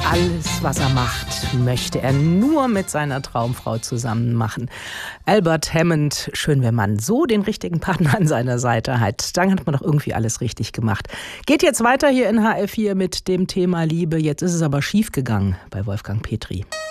Alles, was er macht, möchte er nur mit seiner Traumfrau zusammen machen. Albert Hammond, schön, wenn man so den richtigen Partner an seiner Seite hat. Dann hat man doch irgendwie alles richtig gemacht. Geht jetzt weiter hier in HR4 mit dem Thema Liebe. Jetzt ist es aber schief gegangen bei Wolfgang Petri.